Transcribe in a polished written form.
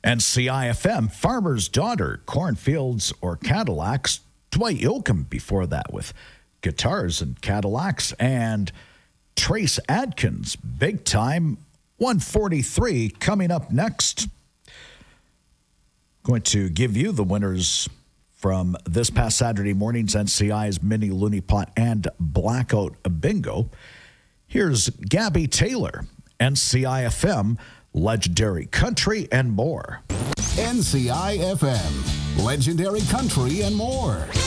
And CIFM, Farmer's Daughter, Cornfields or Cadillacs. Dwight Yoakam before that with Guitars and Cadillacs. And Trace Adkins, Big Time, 143. Coming up next, going to give you the winners from this past Saturday morning's NCI's Mini Looney Pot and Blackout Bingo. Here's Gabby Taylor, NCIFM, Legendary Country and more. NCIFM, Legendary Country and more.